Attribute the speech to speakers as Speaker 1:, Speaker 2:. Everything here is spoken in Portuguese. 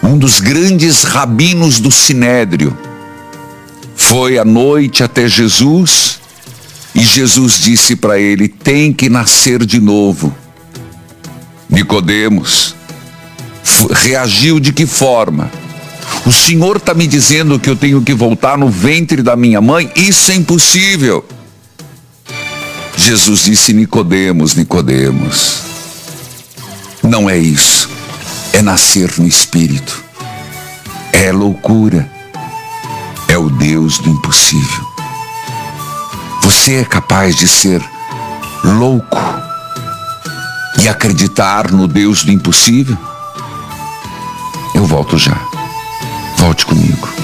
Speaker 1: um dos grandes rabinos do Sinédrio, foi à noite até Jesus e Jesus disse para ele: tem que nascer de novo. Nicodemos reagiu de que forma? O Senhor está me dizendo que eu tenho que voltar no ventre da minha mãe? Isso é impossível. Jesus disse: Nicodemos, não é isso. É nascer no Espírito. É loucura. É o Deus do impossível. Você é capaz de ser louco e acreditar no Deus do impossível? Eu volto já. Volte comigo.